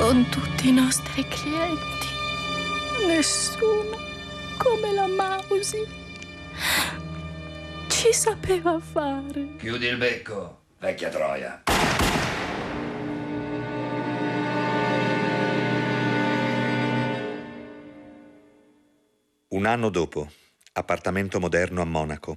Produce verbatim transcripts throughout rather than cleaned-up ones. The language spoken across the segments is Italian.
con tutti i nostri clienti. Nessuno come la Mausi ci sapeva fare. Chiudi il becco, vecchia troia. Un anno dopo, appartamento moderno a Monaco.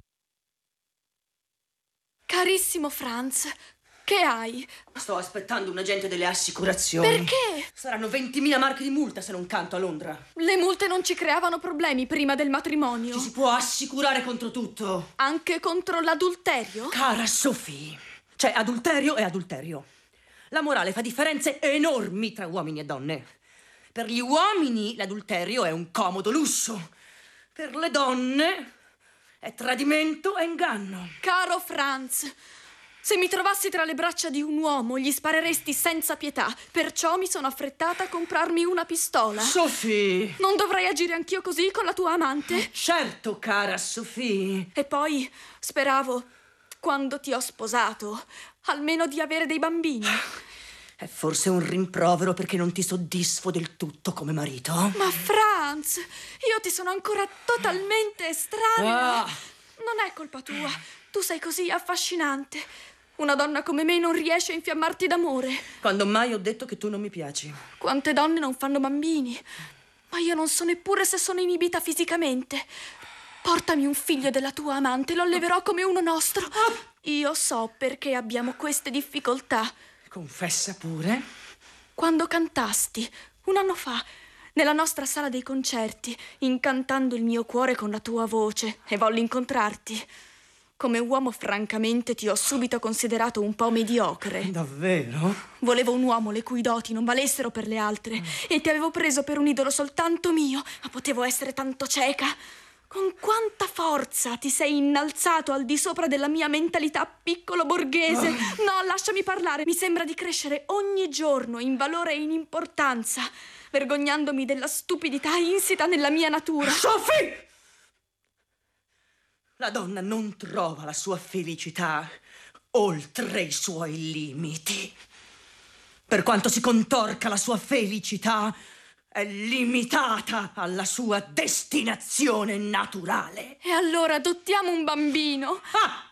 Carissimo Franz, che hai? Sto aspettando un agente delle assicurazioni. Perché? Saranno ventimila marche di multa se non canto a Londra. Le multe non ci creavano problemi prima del matrimonio. Ci si può assicurare contro tutto. Anche contro l'adulterio? Cara Sophie, c'è adulterio e adulterio. La morale fa differenze enormi tra uomini e donne. Per gli uomini l'adulterio è un comodo lusso. Per le donne è tradimento e inganno. Caro Franz, se mi trovassi tra le braccia di un uomo, gli spareresti senza pietà. Perciò mi sono affrettata a comprarmi una pistola. Sophie! Non dovrei agire anch'io così con la tua amante? Certo, cara Sophie. E poi speravo, quando ti ho sposato, almeno di avere dei bambini. È forse un rimprovero perché non ti soddisfo del tutto come marito? Ma Franz, io ti sono ancora totalmente estranea. Ah. Non è colpa tua. Tu sei così affascinante. Una donna come me non riesce a infiammarti d'amore. Quando mai ho detto che tu non mi piaci? Quante donne non fanno bambini? Ma io non so neppure se sono inibita fisicamente. Portami un figlio della tua amante, lo alleverò come uno nostro. Io so perché abbiamo queste difficoltà. Confessa pure. Quando cantasti, un anno fa, nella nostra sala dei concerti, incantando il mio cuore con la tua voce, e volli incontrarti. Come uomo, francamente, ti ho subito considerato un po' mediocre. Davvero? Volevo un uomo le cui doti non valessero per le altre, mm. e ti avevo preso per un idolo soltanto mio, ma potevo essere tanto cieca. Con quanta forza ti sei innalzato al di sopra della mia mentalità piccolo borghese. Oh. No, lasciami parlare. Mi sembra di crescere ogni giorno in valore e in importanza, vergognandomi della stupidità insita nella mia natura. Sophie! La donna non trova la sua felicità oltre i suoi limiti. Per quanto si contorca la sua felicità, è limitata alla sua destinazione naturale. E allora adottiamo un bambino. Ah!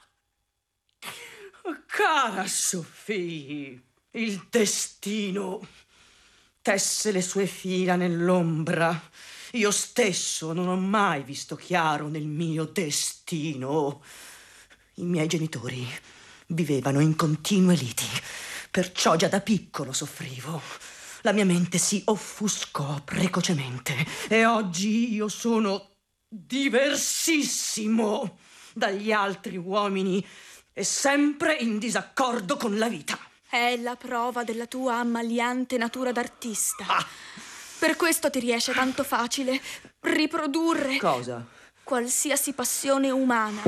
Cara Sophie, il destino tesse le sue fila nell'ombra. Io stesso non ho mai visto chiaro nel mio destino. I miei genitori vivevano in continue liti, perciò già da piccolo soffrivo. La mia mente si offuscò precocemente e oggi io sono diversissimo dagli altri uomini e sempre in disaccordo con la vita. È la prova della tua ammaliante natura d'artista. Ah. Per questo ti riesce tanto facile riprodurre... Cosa? Qualsiasi passione umana.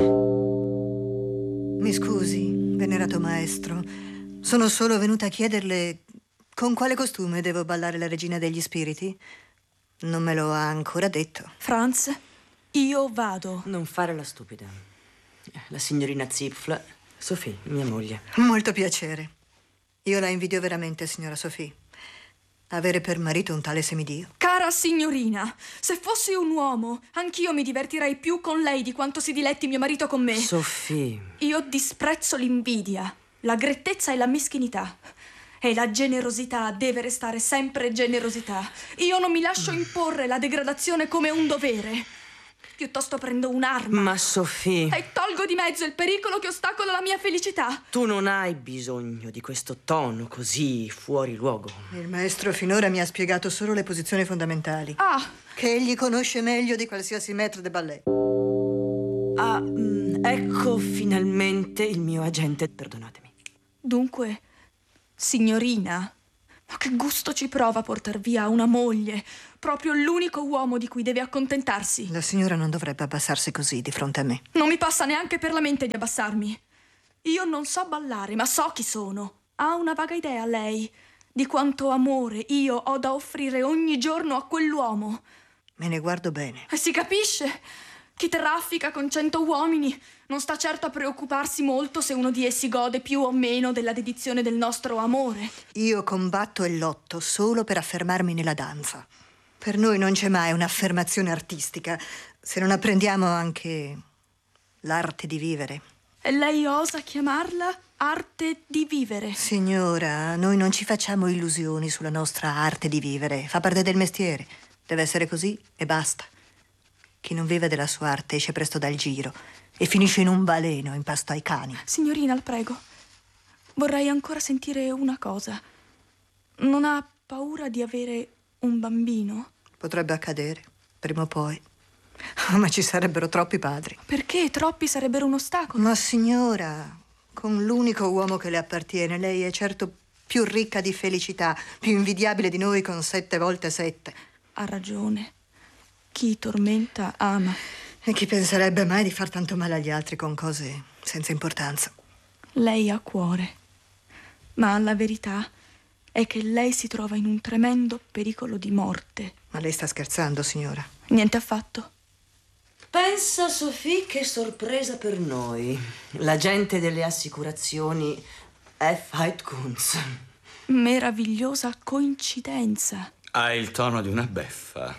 Mi scusi, venerato maestro. Sono solo venuta a chiederle con quale costume devo ballare la regina degli spiriti. Non me lo ha ancora detto. Franz, io vado. Non fare la stupida. La signorina Zipfel, Sophie, mia moglie. Molto piacere. Io la invidio veramente, signora Sophie. Avere per marito un tale semidio. Cara signorina, se fossi un uomo, anch'io mi divertirei più con lei di quanto si diletti mio marito con me. Sophie. Io disprezzo l'invidia, la grettezza e la meschinità. E la generosità deve restare sempre generosità. Io non mi lascio imporre la degradazione come un dovere. Piuttosto prendo un'arma. Ma Sophie... E tolgo di mezzo il pericolo che ostacola la mia felicità. Tu non hai bisogno di questo tono così fuori luogo. Il maestro finora mi ha spiegato solo le posizioni fondamentali. Ah! Che egli conosce meglio di qualsiasi maître de ballet. Ah, mh, ecco finalmente il mio agente. Perdonatemi. Dunque, signorina... Ma che gusto ci prova a portar via una moglie, proprio l'unico uomo di cui deve accontentarsi. La signora non dovrebbe abbassarsi così di fronte a me. Non mi passa neanche per la mente di abbassarmi. Io non so ballare, ma so chi sono. Ha una vaga idea, lei, di quanto amore io ho da offrire ogni giorno a quell'uomo. Me ne guardo bene. E si capisce. Chi traffica con cento uomini non sta certo a preoccuparsi molto se uno di essi gode più o meno della dedizione del nostro amore. Io combatto e lotto solo per affermarmi nella danza. Per noi non c'è mai un'affermazione artistica se non apprendiamo anche l'arte di vivere. E lei osa chiamarla arte di vivere? Signora, noi non ci facciamo illusioni sulla nostra arte di vivere. Fa parte del mestiere. Deve essere così e basta. Chi non vive della sua arte esce presto dal giro e finisce in un baleno in pasto ai cani. Signorina, la prego, vorrei ancora sentire una cosa. Non ha paura di avere un bambino? Potrebbe accadere, prima o poi. Ma ci sarebbero troppi padri. Perché? Troppi sarebbero un ostacolo. Ma signora, con l'unico uomo che le appartiene, lei è certo più ricca di felicità, più invidiabile di noi con sette volte sette. Ha ragione. Chi tormenta ama. E chi penserebbe mai di far tanto male agli altri con cose senza importanza? Lei ha cuore. Ma la verità è che lei si trova in un tremendo pericolo di morte. Ma lei sta scherzando, signora? Niente affatto. Pensa, Sophie, che sorpresa per noi. L'agente delle assicurazioni F. Heidkunz. Meravigliosa coincidenza. Ha il tono di una beffa.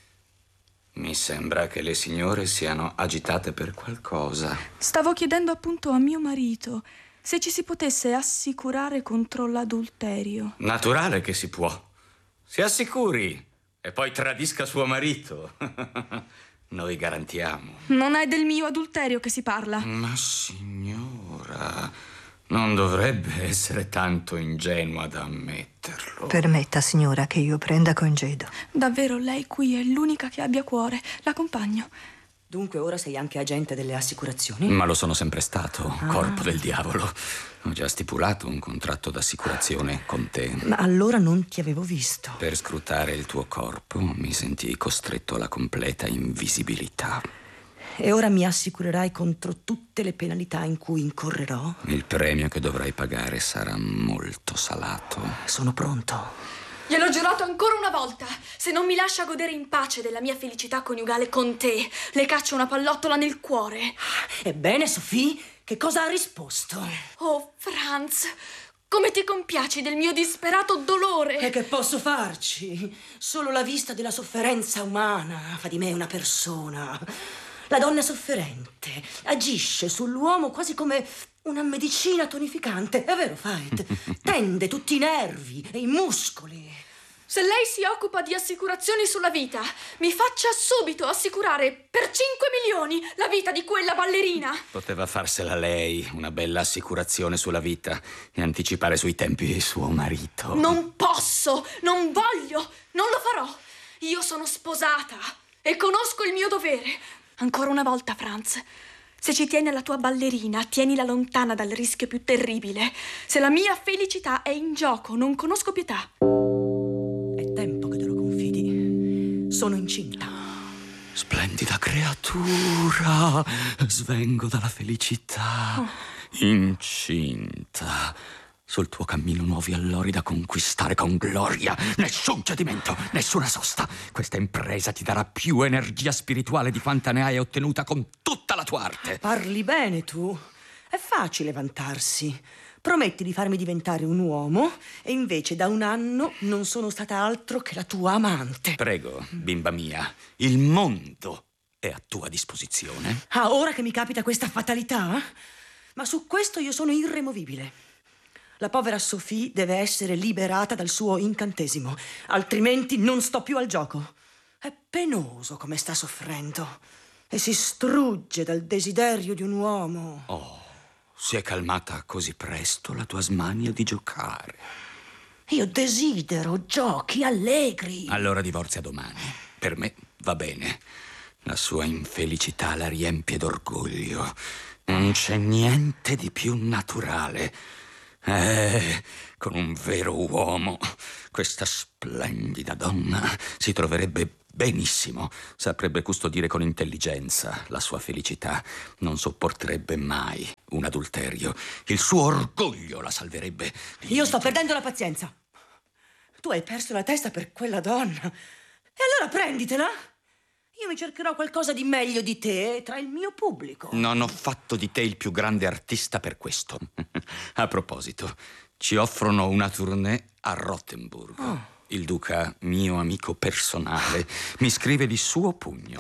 Mi sembra che le signore siano agitate per qualcosa. Stavo chiedendo appunto a mio marito se ci si potesse assicurare contro l'adulterio. Naturale che si può. Si assicuri e poi tradisca suo marito. Noi garantiamo. Non è del mio adulterio che si parla. Ma signora, non dovrebbe essere tanto ingenua da ammetterlo. Permetta, signora, che io prenda congedo. Davvero lei qui è l'unica che abbia cuore. L'accompagno. Dunque ora sei anche agente delle assicurazioni? Ma lo sono sempre stato, Ah. corpo del diavolo. Ho già stipulato un contratto d'assicurazione con te. Ma allora non ti avevo visto. Per scrutare il tuo corpo mi sentii costretto alla completa invisibilità. E ora mi assicurerai contro tutte le penalità in cui incorrerò? Il premio che dovrai pagare sarà molto salato. Sono pronto. Gliel'ho giurato ancora una volta. Se non mi lascia godere in pace della mia felicità coniugale con te, le caccio una pallottola nel cuore. Ebbene, Sophie, che cosa ha risposto? Oh, Franz, come ti compiaci del mio disperato dolore? E che posso farci? Solo la vista della sofferenza umana fa di me una persona. La donna sofferente agisce sull'uomo quasi come una medicina tonificante. È vero, Fait? Tende tutti i nervi e i muscoli. Se lei si occupa di assicurazioni sulla vita, mi faccia subito assicurare per cinque milioni la vita di quella ballerina. Poteva farsela lei, una bella assicurazione sulla vita, e anticipare sui tempi di suo marito. Non posso, non voglio, non lo farò. Io sono sposata e conosco il mio dovere. Ancora una volta, Franz, se ci tieni alla tua ballerina, tienila lontana dal rischio più terribile. Se la mia felicità è in gioco, non conosco pietà. È tempo che te lo confidi. Sono incinta. Splendida creatura, svengo dalla felicità. Incinta. Sul tuo cammino nuovi allori da conquistare con gloria. Nessun cedimento, nessuna sosta. Questa impresa ti darà più energia spirituale di quanta ne hai ottenuta con tutta la tua arte. Parli bene tu. È facile vantarsi. Prometti di farmi diventare un uomo e invece da un anno non sono stata altro che la tua amante. Prego, bimba mia, il mondo è a tua disposizione. Ah, ora che mi capita questa fatalità? Ma su questo io sono irremovibile. La povera Sophie deve essere liberata dal suo incantesimo, altrimenti non sto più al gioco. È penoso come sta soffrendo e si strugge dal desiderio di un uomo. Oh, si è calmata così presto la tua smania di giocare. Io desidero giochi allegri. Allora divorzia domani. Per me va bene. La sua infelicità la riempie d'orgoglio. Non c'è niente di più naturale. Eh, con un vero uomo, questa splendida donna si troverebbe benissimo, saprebbe custodire con intelligenza la sua felicità, non sopporterebbe mai un adulterio, il suo orgoglio la salverebbe. Io sto perdendo la pazienza. Tu hai perso la testa per quella donna. E allora prenditela. Io mi cercherò qualcosa di meglio di te tra il mio pubblico. Non ho fatto di te il più grande artista per questo. A proposito, ci offrono una tournée a Rottenburg. Oh. Il duca, mio amico personale, mi scrive di suo pugno: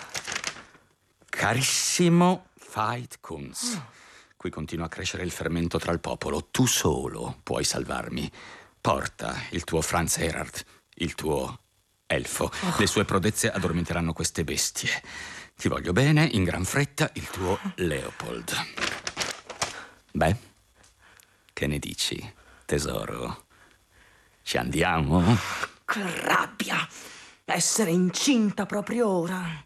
carissimo Veit Kunz, oh. Qui continua a crescere il fermento tra il popolo. Tu solo puoi salvarmi. Porta il tuo Franz Erhard, il tuo elfo. Oh. Le sue prodezze addormenteranno queste bestie. Ti voglio bene, in gran fretta, il tuo Leopold. Beh, che ne dici, tesoro? Ci andiamo? Che rabbia! Essere incinta proprio ora.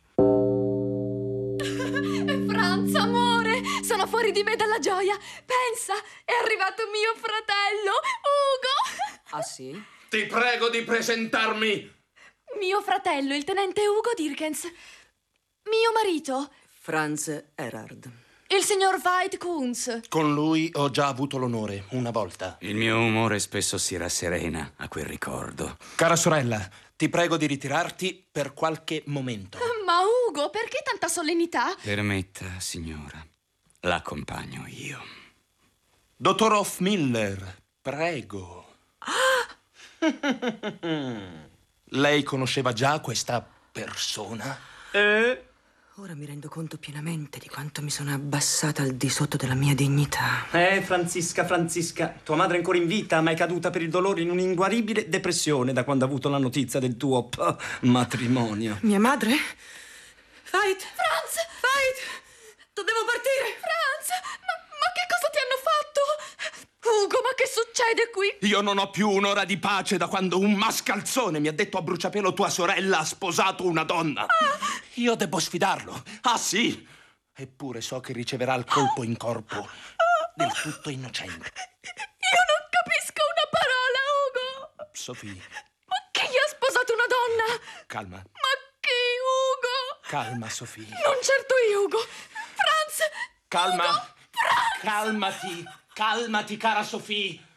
Franz, amore, sono fuori di me dalla gioia. Pensa, è arrivato mio fratello, Ugo. Ah, sì? Ti prego di presentarmi. Mio fratello, il tenente Ugo Dirkens. Mio marito, Franz Erhard. il signor Veit Kunz. Con lui ho già avuto l'onore, una volta. Il mio umore spesso si rasserena a quel ricordo. Cara sorella, ti prego di ritirarti per qualche momento. Ma Ugo, perché tanta solennità? Permetta, signora. L'accompagno io. Dottor Hofmiller, prego. Ah! Lei conosceva già questa persona? Eh? Ora mi rendo conto pienamente di quanto mi sono abbassata al di sotto della mia dignità. Eh, Francisca, Francisca, tua madre è ancora in vita, ma è caduta per il dolore in un'inguaribile depressione da quando ha avuto la notizia del tuo p- matrimonio. Mia madre? Veit! Franz! Veit! Devo partire! Franz! Ma, ma che cosa ti hanno fatto? Ugo, ma che succede qui? Io non ho più un'ora di pace da quando un mascalzone mi ha detto a bruciapelo tua sorella ha sposato una donna. Ah. Io devo sfidarlo. Ah, sì! Eppure so che riceverà il colpo in corpo. Del tutto innocente. Io non capisco una parola, Ugo! Sophie. Ma chi ha sposato una donna? Calma. Ma chi, Ugo? Calma, Sophie. Non certo io, Ugo. Franz! Calma. Ugo, Franz! Calmati. Calmati, cara Sophie.